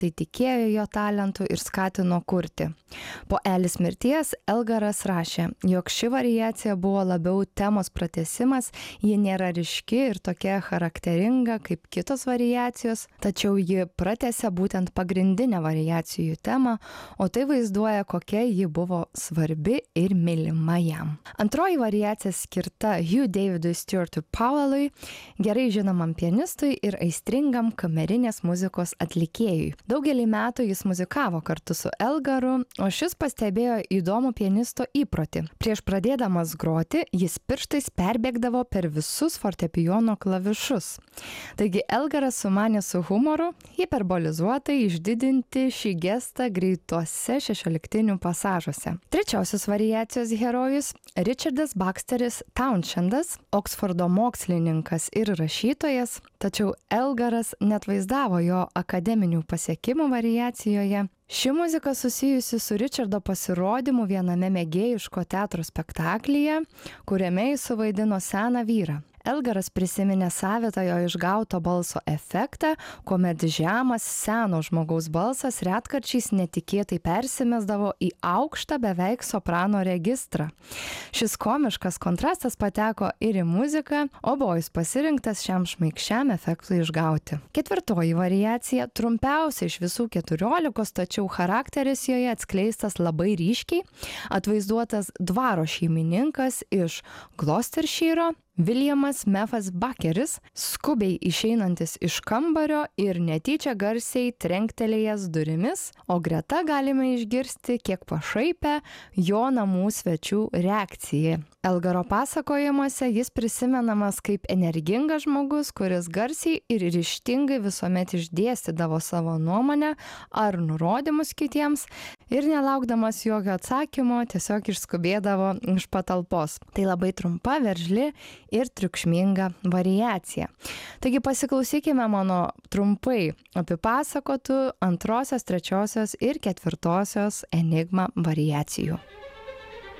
tai tikėjo jo talentu ir skatino kurti. Po Elis mirties Elgaras rašė, jog ši variacija buvo labiau temos pratęsimas, ji nėra ryški ir tokia charakteringa kaip kitos variacijos, tačiau ji pratęsia būtent pagrindinę variacijų temą, o tai vaizduoja, kokia ji buvo svarbi ir mylima jam. Antroji variacija skirta Hugh Davidui Stuartui Powellui, gerai žinomam pianistui ir aistringam kamerinės muzikos atlikėjui. Daugelį metų jis muzikavo kartu su Elgaru, o šis pastebėjo įdomų pianisto įprotį. Prieš pradėdamas groti, jis pirštais perbėgdavo per visus fortepijono klavišus. Taigi Elgaras sumanė su humoru hiperbolizuotai išdidinti šį gestą greituose 16 pasažuose. Trečiosios variacijos herojus Richardas Baxteris Townshendas, Oksfordo mokslininkas ir rašytojas, tačiau Elgaras neatvaizdavo jo akademinių pasiekimų variacijoje. Ši muzika susijusi su Richardo pasirodymu viename mėgėjiško teatro spektaklyje, kuriame jis suvaidino seną vyrą. Elgaras prisiminė savitą jo išgauto balso efektą, kuomet žemas seno žmogaus balsas retkarčiais netikėtai persimesdavo į aukštą beveik soprano registrą. Šis komiškas kontrastas pateko ir į muziką, o buvo jis pasirinktas šiam šmaikščiam efektui išgauti. Ketvirtoji variacija, trumpiausia iš visų 14, tačiau charakteris joje atskleistas labai ryškiai, atvaizduotas dvaro šeimininkas iš Gloucestershiro, Williamas Mefas Bakeris, skubiai išeinantis iš kambario ir netyčia garsiai trenktelėjęs durimis, o greta galime išgirsti kiek pašaipę jo namų svečių reakciją. Elgaro pasakojimuose jis prisimenamas kaip energingas žmogus, kuris garsiai ir ryžtingai visuomet išdėstydavo savo nuomonę ar nurodymus kitiems ir nelaukdamas jokio atsakymo tiesiog išskubėdavo iš patalpos. Tai labai trumpa, veržli ir triukšminga variacija. Taigi pasiklausykime mano trumpai apipasakotų antrosios, trečiosios ir ketvirtosios Enigma variacijų.